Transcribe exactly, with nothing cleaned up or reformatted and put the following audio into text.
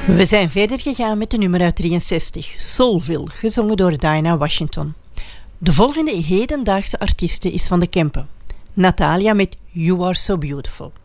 We zijn verder gegaan met de nummer uit drieënzestig, Soulville, gezongen door Dinah Washington. De volgende hedendaagse artieste is van de Kempen, Natalia met You Are So Beautiful.